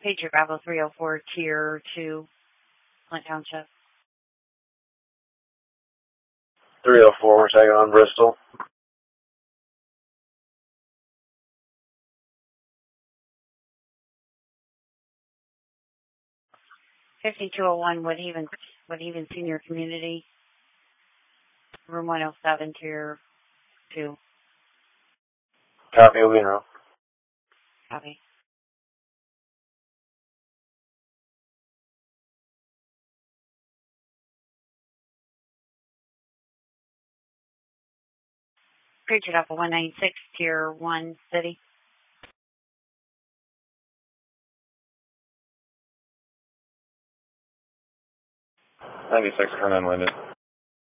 Patriot Bravo 304, Tier 2, Flint Township. 304, we're taking on Bristol. 5201 Woodhaven Senior Community, Room 107, Tier 2. Copy, O'Bean. Copy. Patriot Alpha 196, Tier 1, City. 96, turn unlimited.